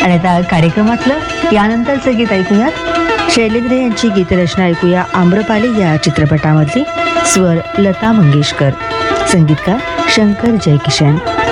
आणि आता कार्यक्रमातलं यानंतरचं गीत ऐकूयात. शैलेंद्र यांची गीतरचना ऐकूया आम्रपाली या चित्रपटामधली. स्वर लता मंगेशकर, संगीतकार शंकर जयकिशन.